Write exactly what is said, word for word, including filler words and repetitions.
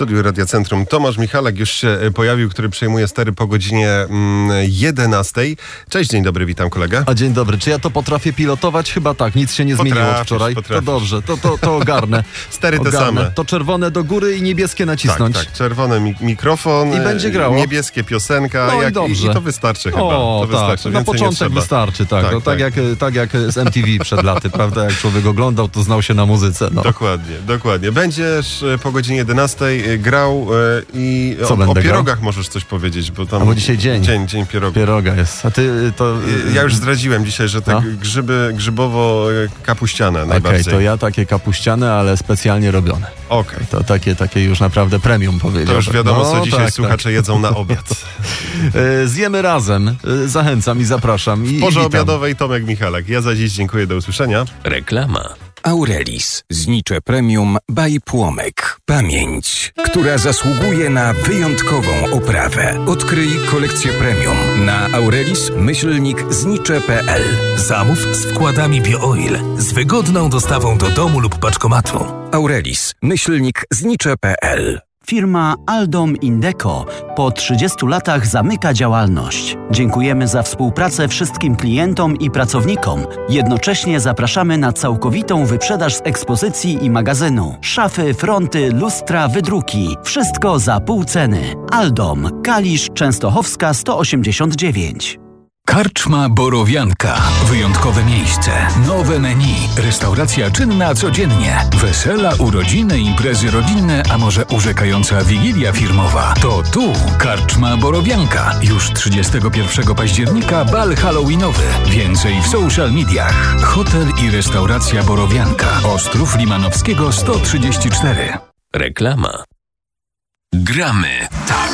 studiu Radia Centrum Tomasz Michalak już się pojawił, który przejmuje stery po godzinie mm, jedenastej. Cześć, dzień dobry, witam kolegę. A dzień dobry, czy ja to potrafię pilotować? Chyba tak, nic się nie Potrafisz, zmieniło od wczoraj. potrafisz. To dobrze, to, to, to ogarnę. Stery te ogarnę. same. To czerwone do góry i niebieskie nacisnąć. Tak, tak, czerwony mi- mikrofon. I będzie grało. Niebieskie piosenka. No i jak, dobrze. I to wystarczy chyba. O, to tak, wystarczy. na Więcej nie początek trzeba. wystarczy, tak. Tak, No, tak, tak. Jak, tak jak z M T V przed laty, prawda? Jak człowiek oglądał, to znał się na muzyce. No. Dokładnie, dokładnie. Będziesz e, po godzinie jedenastej e, grał e, i Co o, będę o grał? pierogach możesz coś powiedzieć, bo tam... A bo dzisiaj dzień. Dzień, dzień pierogów. Pieroga jest. A ty to... E, Ja już zdradziłem dzisiaj, że te No. grzyby grzybowo-kapuściane Okej, najbardziej. to ja takie kapuściane, ale specjalnie robione. Okej. To takie, takie już naprawdę premium powiedziałbym. To już wiadomo, no, co dzisiaj tak, słuchacze jedzą na obiad. tak. E, Zjemy razem. E, Zachęcam i zapraszam. I, W porze i witam. obiadowej Tomek Michalak. Ja za dziś dziękuję, do usłyszenia. Reklama. Aurelis. Znicze premium by Płomek. Pamięć, która zasługuje na wyjątkową oprawę. Odkryj kolekcję premium na aurelis myślnik znicze kropka p l. Zamów z wkładami BioOil z wygodną dostawą do domu lub paczkomatu. Aurelis myślnik znicze kropka p l. Firma Aldom Indeco po trzydziestu latach zamyka działalność. Dziękujemy za współpracę wszystkim klientom i pracownikom. Jednocześnie zapraszamy na całkowitą wyprzedaż z ekspozycji i magazynu. Szafy, fronty, lustra, wydruki. Wszystko za pół ceny. Aldom, Kalisz, Częstochowska sto osiemdziesiąt dziewięć. Karczma Borowianka. Wyjątkowe miejsce. Nowe menu. Restauracja czynna codziennie. Wesela, urodziny, imprezy rodzinne, a może urzekająca wigilia firmowa. To tu Karczma Borowianka. Już trzydziestego pierwszego października bal halloweenowy. Więcej w social mediach. Hotel i restauracja Borowianka. Ostrów Limanowskiego sto trzydzieści cztery. Reklama. Gramy.